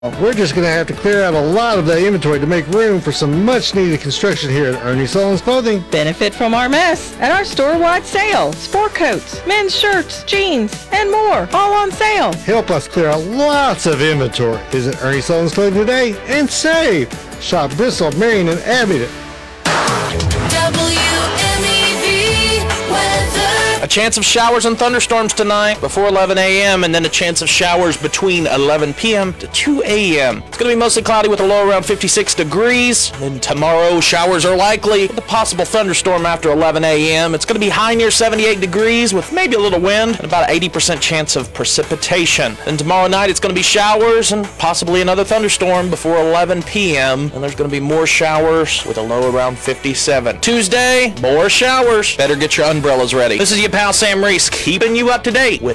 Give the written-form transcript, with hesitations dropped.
We're just going to have to clear out a lot of that inventory to make room for some much-needed construction here at Ernie Sullivan's Clothing. Benefit from our mess at our store-wide sale. Sport coats, men's shirts, jeans, and more, all on sale. Help us clear out lots of inventory. Visit Ernie Sullivan's Clothing today and save. Shop Bristol, Marion, and Abingdon. A chance of showers and thunderstorms tonight before 11 a.m. and then a chance of showers between 11 p.m. to 2 a.m. It's going to be mostly cloudy with a low around 56 degrees. Then tomorrow, showers are likely with a possible thunderstorm after 11 a.m. It's going to be high near 78 degrees with maybe a little wind and about an 80% chance of precipitation. Then tomorrow night, it's going to be showers and possibly another thunderstorm before 11 p.m. And there's going to be more showers with a low around 57. Tuesday, more showers. Better get your umbrellas ready. This is your pal Sam Reese, keeping you up to date with